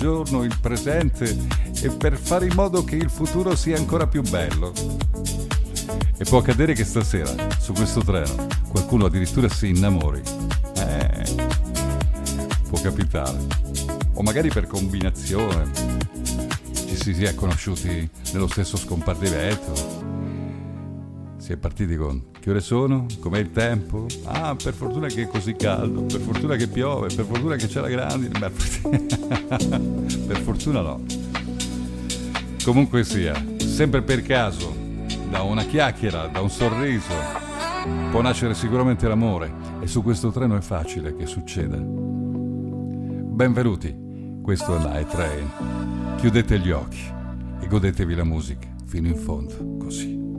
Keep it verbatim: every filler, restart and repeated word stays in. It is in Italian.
giorno, il presente e per fare in modo che il futuro sia ancora più bello. E può accadere che stasera, su questo treno, qualcuno addirittura si innamori. Eh, può capitare. O magari per combinazione ci si sia conosciuti nello stesso scompartimento. Si è partiti con: che ore sono? Com'è il tempo? Ah, per fortuna che è così caldo, per fortuna che piove, per fortuna che c'è la grandine. Per fortuna no. Comunque sia, sempre per caso, da una chiacchiera, da un sorriso, può nascere sicuramente l'amore, e su questo treno è facile che succeda. Benvenuti, questo è Night Train. Chiudete gli occhi e godetevi la musica fino in fondo, così.